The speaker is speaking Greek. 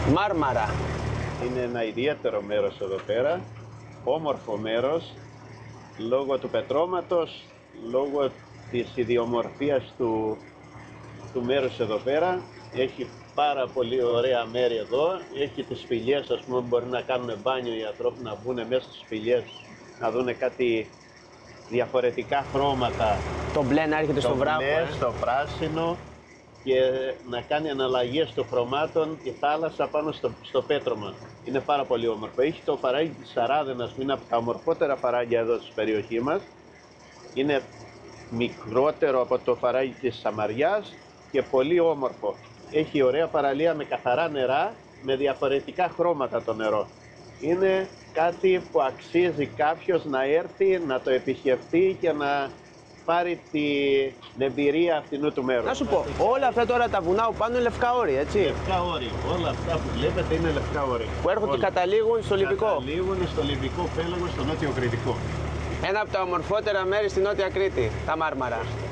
Μάρμαρα. Είναι ένα ιδιαίτερο μέρος εδώ πέρα, όμορφο μέρος, λόγω του πετρώματος, λόγω της ιδιομορφίας του μέρους εδώ πέρα. Έχει πάρα πολύ ωραία μέρη εδώ, έχει τις σπηλιές, ας πούμε, μπορεί να κάνουν μπάνιο οι ανθρώποι, να μπουν μέσα στις σπηλιές, να δουν κάτι διαφορετικά χρώματα. Το μπλε να έρχεται στο βράχο. μπλε, στο πράσινο, και να κάνει αναλλαγές των χρωμάτων η θάλασσα πάνω στο πέτρωμα. Είναι πάρα πολύ όμορφο. Έχει το φαράγγι της Σαράδενας, που είναι από τα ομορφότερα φαράγγια εδώ στη περιοχή μας. Είναι μικρότερο από το φαράγγι της Σαμαριάς και πολύ όμορφο. Έχει ωραία παραλία με καθαρά νερά, με διαφορετικά χρώματα το νερό. Είναι κάτι που αξίζει κάποιος να έρθει, να το επισκεφτεί και να πάρει την εμπειρία αυτινού του μέρους. Να σου πω, όλα αυτά τώρα τα βουνά που πάνω είναι λευκά όρη, έτσι. Λευκά όρη. Όλα αυτά που βλέπετε είναι λευκά όρη. Που έρχονται και καταλήγουν στο Λιβικό. Καταλήγουν στο Λιβικό πέλαγο, στο Νότιο Κρητικό. Ένα από τα ομορφότερα μέρη στη Νότια Κρήτη, τα Μάρμαρα.